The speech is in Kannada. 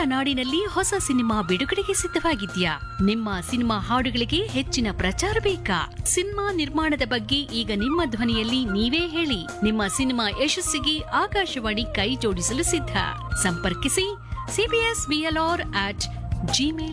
ನಾಡಿನಲ್ಲಿ ಹೊಸ ಸಿನಿಮಾ ಬಿಡುಗಡೆಗೆ ಸಿದ್ಧವಾಗಿದ್ಯಾ? ನಿಮ್ಮ ಸಿನಿಮಾ ಹಾಡುಗಳಿಗೆ ಹೆಚ್ಚಿನ ಪ್ರಚಾರ ಬೇಕಾ? ಸಿನಿಮಾ ನಿರ್ಮಾಣದ ಬಗ್ಗೆ ಈಗ ನಿಮ್ಮ ಧ್ವನಿಯಲ್ಲಿ ನೀವೇ ಹೇಳಿ. ನಿಮ್ಮ ಸಿನಿಮಾ ಯಶಸ್ಸಿಗೆ ಆಕಾಶವಾಣಿ ಕೈ ಜೋಡಿಸಲು ಸಿದ್ಧ. ಸಂಪರ್ಕಿಸಿ cbsblr@gmail.com.